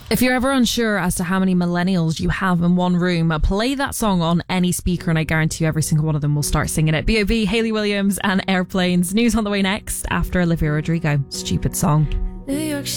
If you're ever unsure as to how many millennials you have in one room, play that song on any speaker and I guarantee you every single one of them will start singing it. B.O.B., Hayley Williams and Airplanes. News on the way next after Olivia Rodrigo. Stupid song. New York